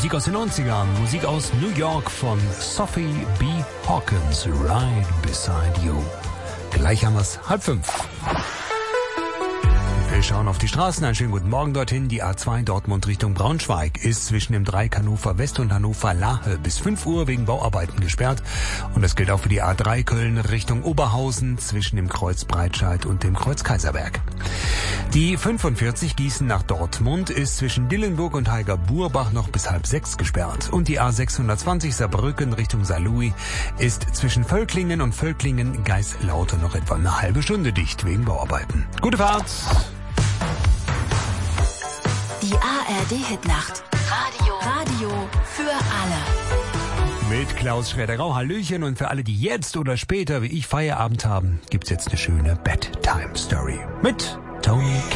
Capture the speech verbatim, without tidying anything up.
Musik aus den neunzigern, Musik aus New York von Sophie B. Hawkins, Right Beside You. Gleich haben wir's, halb fünf. Wir schauen auf die Straßen. Einen schönen guten Morgen dorthin. Die A zwei Dortmund Richtung Braunschweig ist zwischen dem Dreieck Hannover West und Hannover Lahe bis fünf Uhr wegen Bauarbeiten gesperrt. Und das gilt auch für die A drei Köln Richtung Oberhausen zwischen dem Kreuz Breitscheid und dem Kreuz Kaiserberg. Die fünfundvierzig Gießen nach Dortmund ist zwischen Dillenburg und Heiger-Burbach noch bis halb sechs gesperrt. Und die A sechshundertzwanzig Saarbrücken Richtung Saarlouis ist zwischen Völklingen und Völklingen-Geislauter noch etwa eine halbe Stunde dicht wegen Bauarbeiten. Gute Fahrt! Die A R D-Hitnacht. Radio. Radio für alle. Mit Klaus Schroeder-Rau, Hallöchen, und für alle, die jetzt oder später wie ich Feierabend haben, gibt's jetzt eine schöne Bedtime-Story mit Tony K.